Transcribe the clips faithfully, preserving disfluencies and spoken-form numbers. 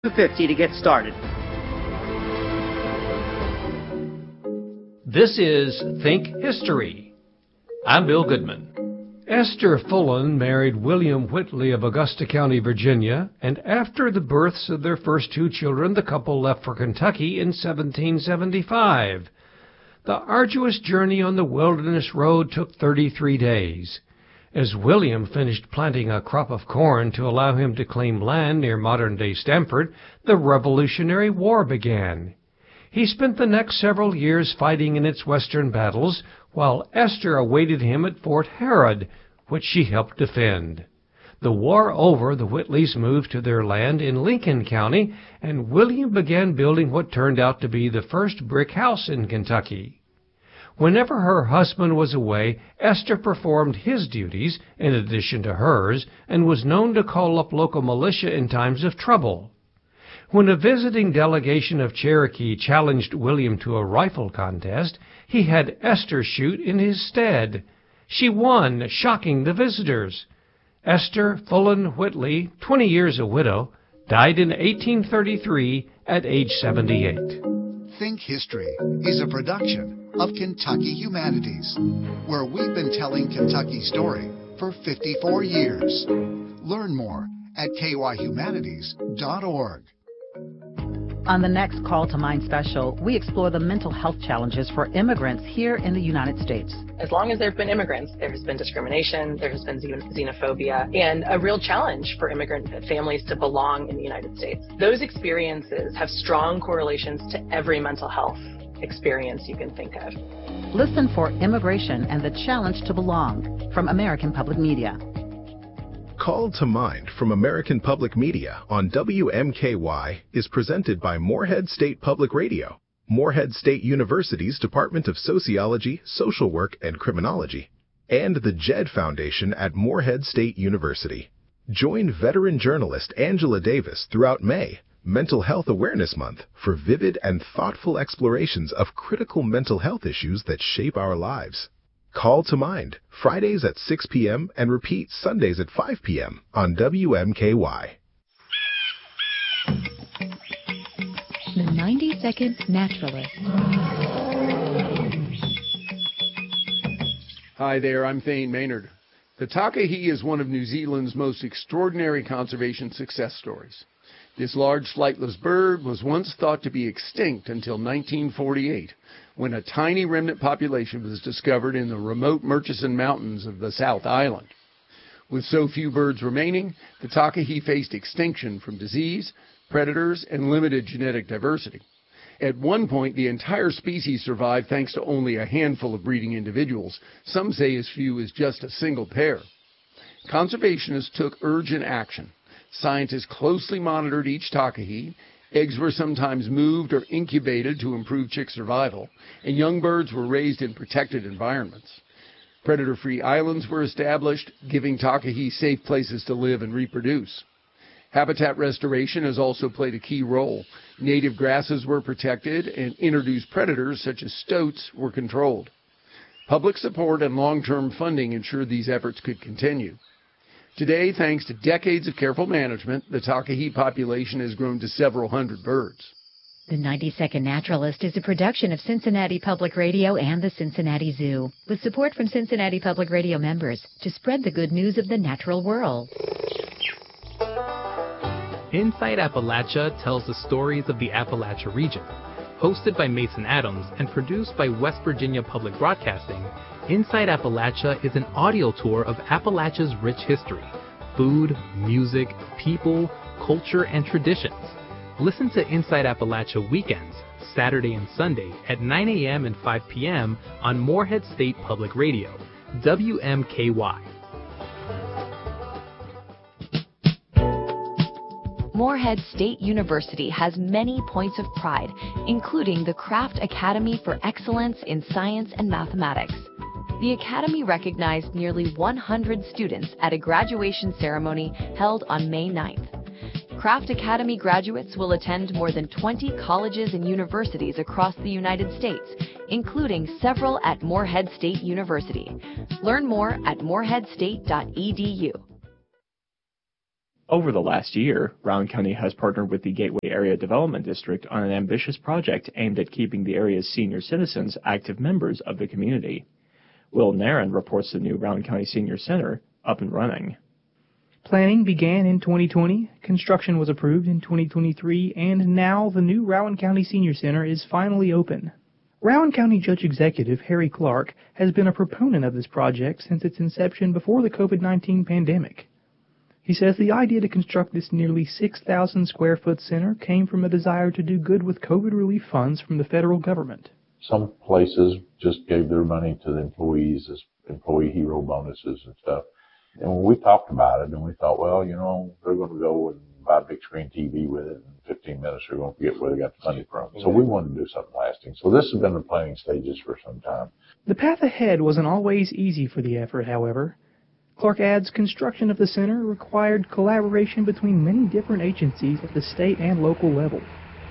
fifty to get started. This is Think History. I'm Bill Goodman. Esther Fullen married William Whitley of Augusta County, Virginia, and after the births of their first two children, the couple left for Kentucky in seventeen seventy-five. The arduous journey on the Wilderness Road took thirty-three days. As William finished planting a crop of corn to allow him to claim land near modern-day Stamford, the Revolutionary War began. He spent the next several years fighting in its western battles, while Esther awaited him at Fort Harrod, which she helped defend. The war over, the Whitleys moved to their land in Lincoln County, and William began building what turned out to be the first brick house in Kentucky. Whenever her husband was away, Esther performed his duties in addition to hers, and was known to call up local militia in times of trouble. When a visiting delegation of Cherokee challenged William to a rifle contest, he had Esther shoot in his stead. She won, shocking the visitors. Esther Fullen Whitley, twenty years a widow, died in eighteen thirty-three at age seventy-eight. Think History is a production of Kentucky Humanities, where we've been telling Kentucky's story for fifty-four years. Learn more at k y humanities dot org. On the next Call to Mind special, we explore the mental health challenges for immigrants here in the United States. As long as there have been immigrants, there has been discrimination, there has been xenophobia, and a real challenge for immigrant families to belong in the United States. Those experiences have strong correlations to every mental health experience you can think of. Listen for Immigration and the Challenge to Belong from American Public Media. Call to Mind from American Public Media on W M K Y is presented by Morehead State Public Radio, Morehead State University's Department of Sociology, Social Work, and Criminology, and the Jed Foundation at Morehead State University. Join veteran journalist Angela Davis throughout May, Mental Health Awareness Month, for vivid and thoughtful explorations of critical mental health issues that shape our lives. Call to Mind, Fridays at six p.m. and repeat Sundays at five p.m. on W M K Y. The ninety second Naturalist. Hi there, I'm Thane Maynard. The takahe is one of New Zealand's most extraordinary conservation success stories. This large flightless bird was once thought to be extinct until nineteen forty-eight, when a tiny remnant population was discovered in the remote Murchison Mountains of the South Island. With so few birds remaining, the takahe faced extinction from disease, predators, and limited genetic diversity. At one point, the entire species survived thanks to only a handful of breeding individuals, some say as few as just a single pair. Conservationists took urgent action. Scientists closely monitored each takahe. Eggs were sometimes moved or incubated to improve chick survival, and young birds were raised in protected environments. Predator-free islands were established, giving takahe safe places to live and reproduce. Habitat restoration has also played a key role. Native grasses were protected, and introduced predators such as stoats were controlled. Public support and long-term funding ensured these efforts could continue. Today, thanks to decades of careful management, the takahe population has grown to several hundred birds. The ninety second Naturalist is a production of Cincinnati Public Radio and the Cincinnati Zoo, with support from Cincinnati Public Radio members to spread the good news of the natural world. Inside Appalachia tells the stories of the Appalachia region. Hosted by Mason Adams and produced by West Virginia Public Broadcasting, Inside Appalachia is an audio tour of Appalachia's rich history, food, music, people, culture, and traditions. Listen to Inside Appalachia weekends, Saturday and Sunday at nine a.m. and five p.m. on Morehead State Public Radio, W M K Y. Morehead State University has many points of pride, including the Craft Academy for Excellence in Science and Mathematics. The Academy recognized nearly one hundred students at a graduation ceremony held on May ninth. Craft Academy graduates will attend more than twenty colleges and universities across the United States, including several at Morehead State University. Learn more at morehead state dot e d u. Over the last year, Rowan County has partnered with the Gateway Area Development District on an ambitious project aimed at keeping the area's senior citizens active members of the community. Will Naren reports the new Rowan County Senior Center up and running. Planning began in twenty twenty, construction was approved in twenty twenty-three, and now the new Rowan County Senior Center is finally open. Rowan County Judge Executive Harry Clark has been a proponent of this project since its inception before the COVID nineteen pandemic. He says the idea to construct this nearly six thousand square foot center came from a desire to do good with COVID relief funds from the federal government. Some places just gave their money to the employees as employee hero bonuses and stuff. And when we talked about it, and we thought, well, you know, they're going to go and buy a big screen T V with it, and in fifteen minutes they're going to forget where they got the money from. So we wanted to do something lasting. So this has been the planning stages for some time. The path ahead wasn't always easy for the effort, however. Clark adds construction of the center required collaboration between many different agencies at the state and local level.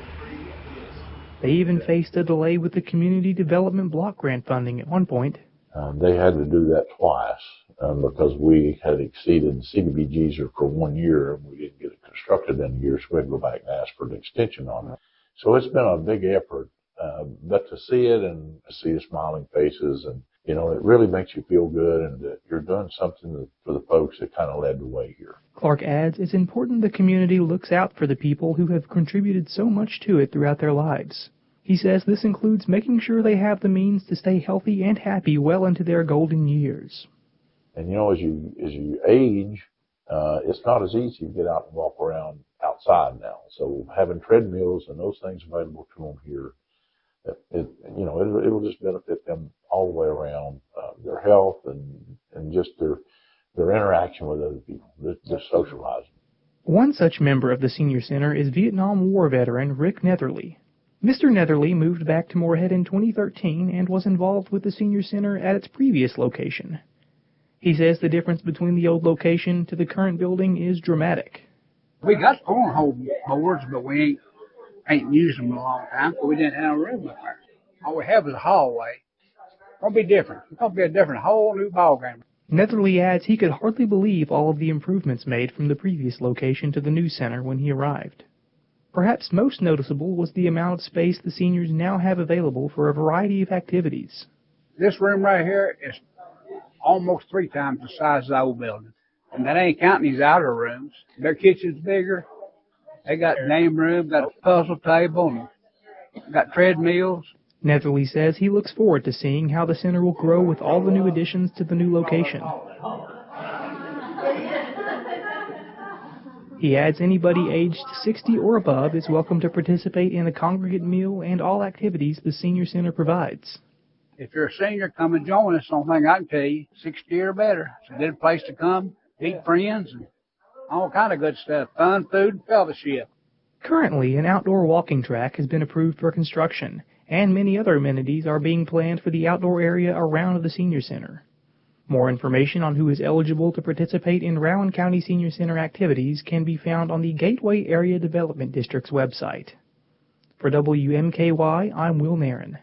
They even faced a delay with the Community Development Block Grant funding at one point. Uh, they had to do that twice um, because we had exceeded C D B Gs for one year and we didn't get it constructed in a year, so we had to go back and ask for an extension on it. So it's been a big effort, uh, but to see it and to see the smiling faces, and you know, it really makes you feel good, and that you're doing something for the folks that kind of led the way here. Clark adds it's important the community looks out for the people who have contributed so much to it throughout their lives. He says this includes making sure they have the means to stay healthy and happy well into their golden years. And you know, as you as you age, uh, it's not as easy to get out and walk around outside now. So having treadmills and those things available to them here, it, it you know, it'll, it'll just benefit them all the way around, uh, their health and and just their their interaction with other people, just socializing. One such member of the Senior Center is Vietnam War veteran Rick Netherly. Mister Netherly moved back to Moorhead in twenty thirteen and was involved with the Senior Center at its previous location. He says the difference between the old location to the current building is dramatic. We got cornhole boards, but we ain't ain't used them in a long time, so we didn't have a room up there. All we have is a hallway. It's going to be different. It's going to be a different, whole new ballgame. Netherly adds he could hardly believe all of the improvements made from the previous location to the new center when he arrived. Perhaps most noticeable was the amount of space the seniors now have available for a variety of activities. This room right here is almost three times the size of the old building. And that ain't counting these outer rooms. Their kitchen's bigger. They got game room, got a puzzle table, and got treadmills. Netherly says he looks forward to seeing how the center will grow with all the new additions to the new location. He adds anybody aged sixty or above is welcome to participate in a congregate meal and all activities the Senior Center provides. If you're a senior, come and join us. Only thing I can tell you, sixty or better. It's a good place to come, meet friends, and all kind of good stuff. Fun, food, and fellowship. Currently, an outdoor walking track has been approved for construction, and many other amenities are being planned for the outdoor area around the Senior Center. More information on who is eligible to participate in Rowan County Senior Center activities can be found on the Gateway Area Development District's website. For W M K Y, I'm Will Naren.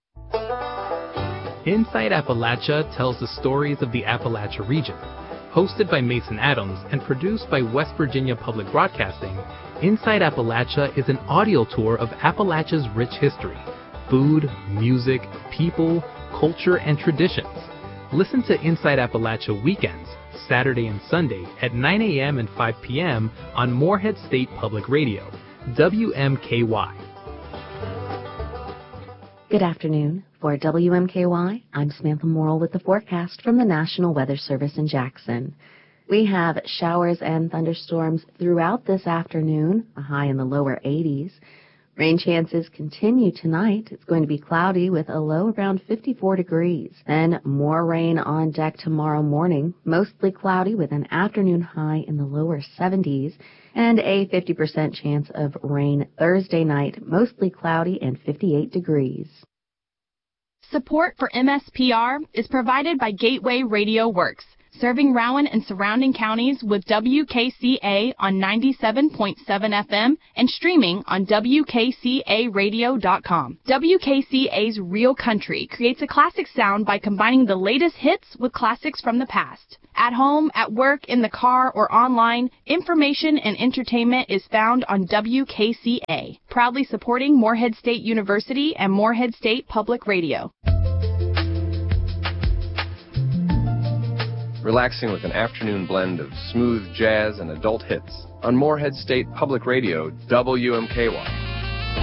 Inside Appalachia tells the stories of the Appalachia region. Hosted by Mason Adams and produced by West Virginia Public Broadcasting, Inside Appalachia is an audio tour of Appalachia's rich history, food, music, people, culture, and traditions. Listen to Inside Appalachia weekends, Saturday and Sunday at nine a.m. and five p.m. on Moorhead State Public Radio, W M K Y. Good afternoon. For W M K Y, I'm Samantha Morrill with the forecast from the National Weather Service in Jackson. We have showers and thunderstorms throughout this afternoon, a high in the lower eighties. Rain chances continue tonight. It's going to be cloudy with a low around fifty-four degrees. Then more rain on deck tomorrow morning, mostly cloudy with an afternoon high in the lower seventies, and a fifty percent chance of rain Thursday night, mostly cloudy and fifty-eight degrees. Support for M S P R is provided by Gateway Radio Works, serving Rowan and surrounding counties with W K C A on ninety-seven point seven F M and streaming on W K C A radio dot com. W K C A's Real Country creates a classic sound by combining the latest hits with classics from the past. At home, at work, in the car, or online, information and entertainment is found on W K C A, proudly supporting Morehead State University and Morehead State Public Radio. Relaxing with an afternoon blend of smooth jazz and adult hits on Morehead State Public Radio, W M K Y.